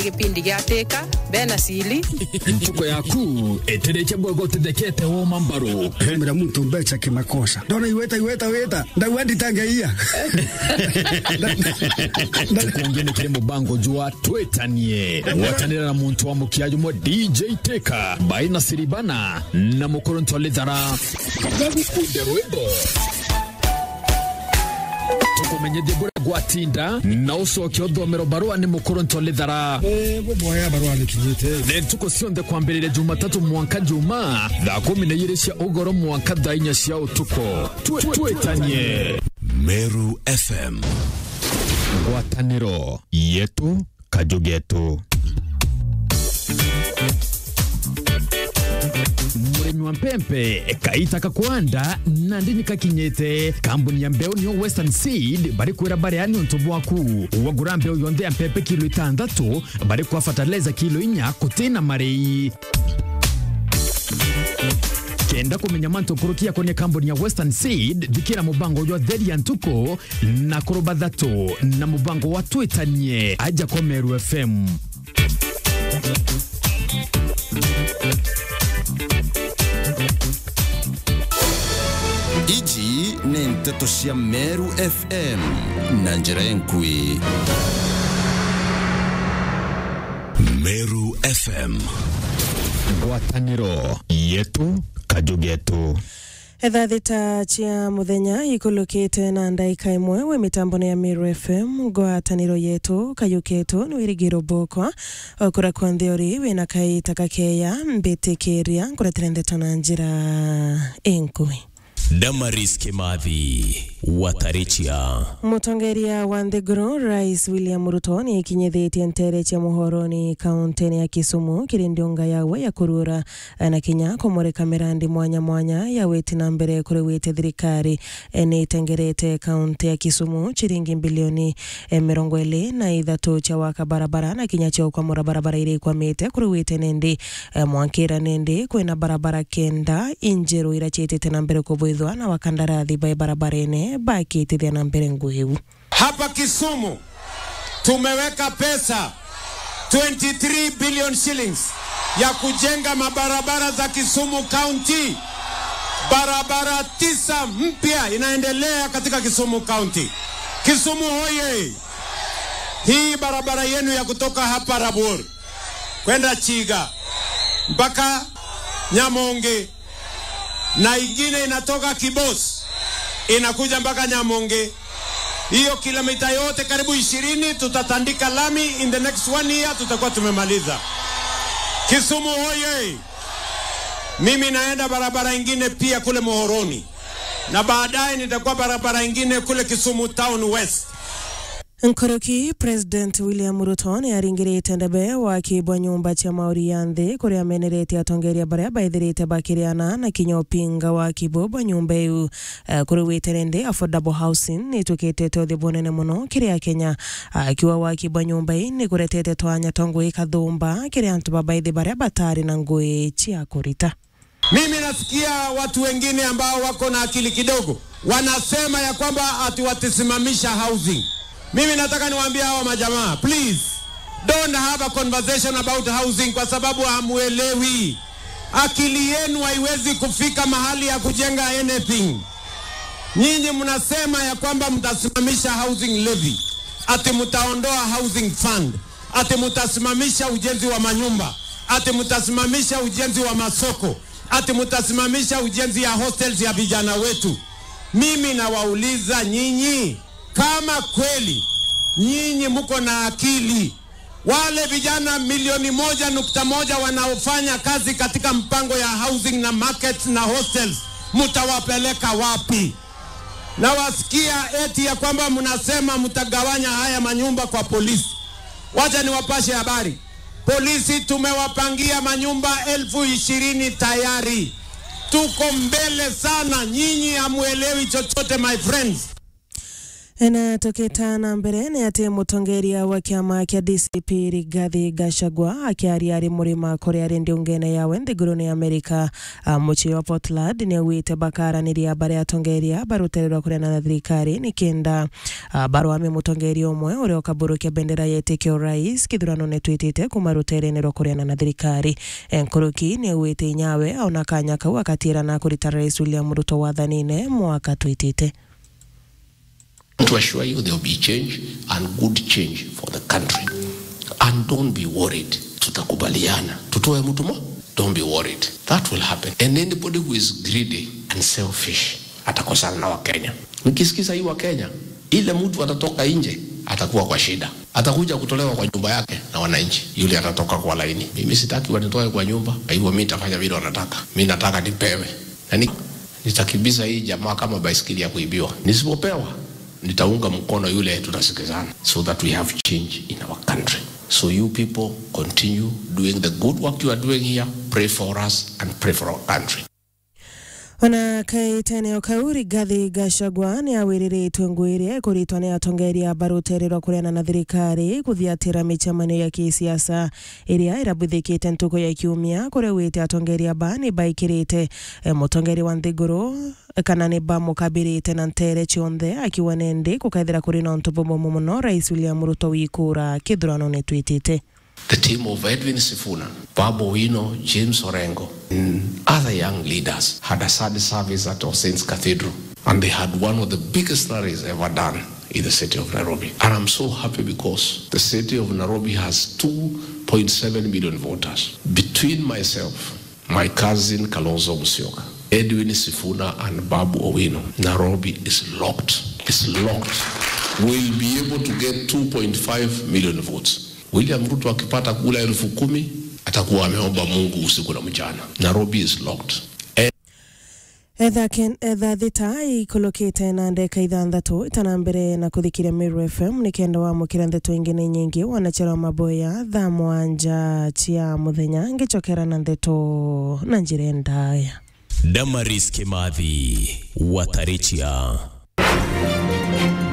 kipindi gyateka bena sili ntuko yaku etereke bwogo tedekete wo mambaro mira muntu mbecha kimakosa ndona iweta ndawandi tangaia tukongene kile mubango jua twetanie watanira na muntu wa mukiajo mo DJ Teka baina siribana na mukoronto lidhara Ndero tukumenye debora gwatinda na usoke odomero barua ni mukoronto lidhara boya barua nikiyete tuko sionde kwambelele Jumatatu mwanka Juma da 12 ugoro mwanka dainya sia utuko twetanie Meru FM Gwataniro yetu kajogetu Muremi wa mpempe kaitaka kuanda nandini kakinyete kambuni ya mbeo niyo Western Seed bari kuera bare yani ontobu waku wagura mbeo yonde ya mpempe kilo 6 bari kuwa fataleza kilo 4 kutena marei kenda kumenya manto kurukia kwenye kambuni ya Western Seed dikira mubango ywa dheri ya ntuko na kurubadhato na mubango wa twetanie aja kwa Meru FM Iji ni nteto cia Meru FM na njira enkui Meru FM Gwataniro yetu kajogetu Ethathita chia muthenya ikulukite na ndaika imwe we mitambo ya Meru FM gwataniro yetu kayuketu ni wirigiro bokwa okura kwa theory we na kai takakeya mbitekeria kureterendeta na njira enkui Damaris Kimathi Watarichia Mutongeria wa Nthiguru Rais William Ruto ni kinyethetie ntere cha muhoroni kaunti ya Kisumu kirindiunga yawe ya kurura na Kenya komoreka mirandi mwanya ya weti na mbere kuri weti thirikari ni tengerete kaunti ya Kisumu chiringi bilioni 23 cha waka barabara na Kenya cha kwa barabara ile kwa mete kuri weti nende mwankira nende kwena barabara kenda injeru irachete tena mbere kubwithwa na wakandarathi bai barabarene baki tithia na mbere nguhiu. Hapa Kisumu tumeweka pesa 23 billion shillings ya kujenga mabarabara za Kisumu County. Barabara 9 mpya inaendelea katika Kisumu County. Kisumu hoye! Hii barabara yenu ya kutoka hapa Rabur kwenda Chiga mpaka Nyamonge na ingine inatoka Kibos inakuja mpaka Nyamonge. Hiyo kilomita yote karibu 20 tutatandika lami. In the next 1 year tutakuwa tumemaliza. Kisumu hoye! Mimi naenda barabara ingine pia kule Muhoroni na baadaye nitakuwa barabara ingine kule Kisumu Town West. Nkoroki President William Ruto ni aringirite ndebe wa kibwa nyumba cha mauri ya nthi kuri amenerete atongeria baria baithirite bakiriana na kinyopinga wa kibwa nyumba yu kuri witerende affordable housing ni tukite tothi bonene muno kiria Kenya akiwa wa kibwa nyumba ni kuretete twanya tongo ikathumba kiria antu babaithi baria batari na ngui chia kurita. Mimi nasikia watu wengine ambao wako na akili kidogo wanasema ya kwamba atiwatisimamisha housing. Mimi nataka niwaambie hawa majamaa, please don't have a conversation about housing kwa sababu hamuelewi. Akili yenu haiwezi kufika mahali ya kujenga anything. Nyinyi mnasema ya kwamba mtasimamisha housing levy, ati mtaondoa housing fund, ati mtasimamisha ujenzi wa manyumba, ati mtasimamisha ujenzi wa masoko, ati mtasimamisha ujenzi ya hostels ya vijana wetu. Mimi nawauliza nyinyi, kama kweli nyinyi mko na akili, wale vijana 1.1 wanaofanya kazi katika mpango ya housing na markets na hostels mtawapeleka wapi? Na wasikia eti ya kwamba mnasema mtagawanya haya manyumba kwa polisi. Wacha niwapashe habari. Polisi tumewapangia manyumba 20,000 tayari. Tuko mbele sana, nyinyi hamuelewi chochote my friends. Na toketana mbere ni ati mutongeria wa kiama kia DCP Rigathi Gachagua akiaria ari murima kuria rendi ungene ya Nthiguru ni Amerika muchi wa Portland ni wite bakaraniria bare atongeria barutererwa kuria na thirikari ni kenda barwame mutongeria umwe uri okaburukia bendera yetekio rais kithurano ne twitite kumaruterenero kuria na thirikari enkuruki ni wite nyawe ona kanya kau akatira na kurita rais William Ruto wathanine mwaka twitite. To assure you there will be change and good change for the country. And don't be worried. Tutakubaliana. Tutoe mtu mo? Don't be worried. That will happen. And anybody who is greedy and selfish atakosana na Wakenya. Nikisikiza hii Wakenya, ile mtu atatoka nje atakuwa kwa shida. Atakuja kutolewa kwa nyumba yake na wananchi. Yule atatoka kwa laini. Mimi sitaki wanitoe kwa nyumba. Kwa hivyo mimi nitafanya vile wanataka. Mimi nataka nipewe. Na nitakimbiza hii jamaa kama baisikeli ya kuibiwa. Nisipopewa nitaunga mkono yule tunasikizana, so that we have change in our country. So you people continue doing the good work you are doing here. Pray for us and pray for our country. Ona kaitene okauri Rigathi Gachagua ni awiriritwe ngwire kuritwa ni atongeria barutererwa kuria na thirikari kuthiatira michamano ya kisiasa iria irabuthikite ntuko ya kiumia kuria wite atongeria bani baikirite mutongeri wa Nthiguru kana ni bamukabirite na ntere chionde akiwa nende kukaithira kuri na ntubomo muno rais William Ruto wikura kithurano ne twitite. The team of Edwin Sifuna, Babu Owino, James Orengo, and other young leaders had a sad service at All Saints Cathedral, and they had one of the biggest rallies ever done in the city of Nairobi. And I'm so happy because the city of Nairobi has 2.7 million voters. Between myself, my cousin Kalonzo Musyoka, Edwin Sifuna, and Babu Owino, Nairobi is locked. It's locked. We'll be able to get 2.5 million votes. William Ruto akipata kula 10,000 atakuwa ameomba Mungu usiku na mchana. Nairobi is locked. Edha thita ikolokete na ndeka ithanthatu itanambere na kuthikiria Meru FM nikenda wa mukira ndeto ingine nyingi wanachera maboya thaa mwanja chia muthenya ngichokera na ndeto na njire ndaya. Damaris Kimathi Watarichia.